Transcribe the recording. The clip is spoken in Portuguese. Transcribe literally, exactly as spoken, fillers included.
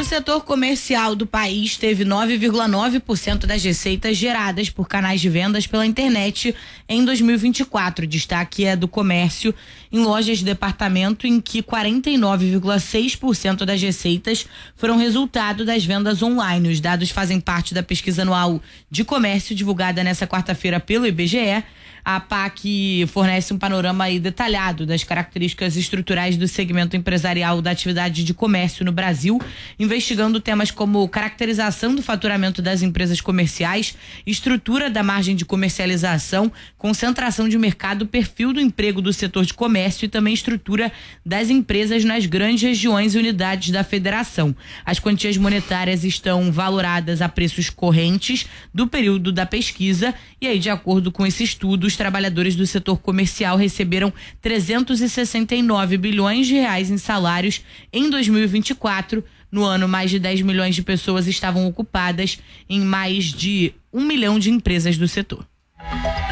setor comercial do país teve nove vírgula nove por cento das receitas geradas por canais de vendas pela internet em dois mil e vinte e quatro. Destaque é do comércio em lojas de departamento, em que quarenta e nove vírgula seis por cento das receitas foram resultado das vendas online. Os dados fazem parte da pesquisa anual de comércio divulgada nesta quarta-feira pelo I B G E. A P A C fornece um panorama aí detalhado das características estruturais do segmento empresarial da atividade de comércio no Brasil, investigando temas como caracterização do faturamento das empresas comerciais, estrutura da margem de comercialização, concentração de mercado, perfil do emprego do setor de comércio e também estrutura das empresas nas grandes regiões e unidades da federação. As quantias monetárias estão valoradas a preços correntes do período da pesquisa e aí, de acordo com esse estudo, os trabalhadores do setor comercial receberam trezentos e sessenta e nove bilhões de reais em salários em dois mil e vinte e quatro. No ano, mais de dez milhões de pessoas estavam ocupadas em mais de um milhão de empresas do setor.